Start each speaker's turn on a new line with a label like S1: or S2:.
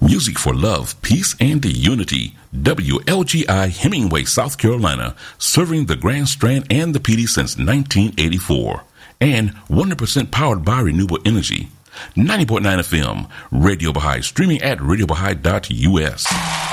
S1: Music for love, peace, and unity. WLGI Hemingway, South Carolina, serving the Grand Strand and the PD since 1984. And 100% powered by renewable energy. 90.9 FM, Radio Baha'i, streaming at radiobahai.us.